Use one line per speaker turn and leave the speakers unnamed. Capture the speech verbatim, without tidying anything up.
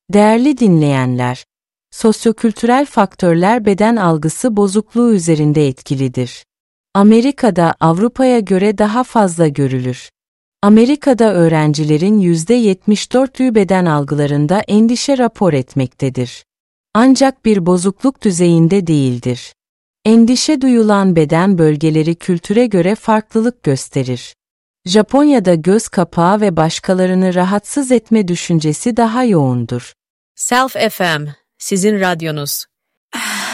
Değerli dinleyenler, sosyokültürel faktörler beden algısı bozukluğu üzerinde etkilidir. Amerika'da Avrupa'ya göre daha fazla görülür. Amerika'da öğrencilerin yüzde yetmiş dördü beden algılarında endişe rapor etmektedir. Ancak bir bozukluk düzeyinde değildir. Endişe duyulan beden bölgeleri kültüre göre farklılık gösterir. Japonya'da göz kapağı ve başkalarını rahatsız etme düşüncesi daha yoğundur.
Self F M, sizin radyonuz.